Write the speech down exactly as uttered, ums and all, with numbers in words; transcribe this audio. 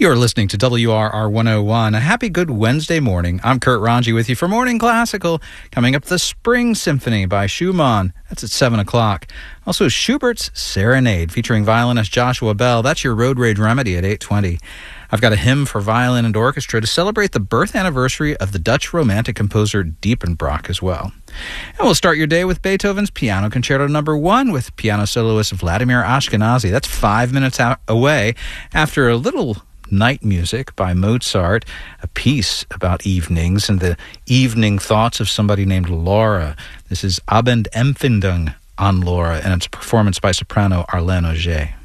You're listening to W R R one oh one. A happy good Wednesday morning. I'm Kurt Ranji with you for Morning Classical. Coming up, the Spring Symphony by Schumann. That's at seven o'clock. Also, Schubert's Serenade featuring violinist Joshua Bell. That's your Road Rage Remedy at eight twenty. I've got a hymn for violin and orchestra to celebrate the birth anniversary of the Dutch romantic composer Diepenbrock as well. And we'll start your day with Beethoven's Piano Concerto Number One with piano soloist Vladimir Ashkenazy. That's five minutes out away after a little night music by Mozart, a piece about evenings and the evening thoughts of somebody named Laura. This is Abendempfindung on Laura, and it's a performance by soprano Arlene Auger.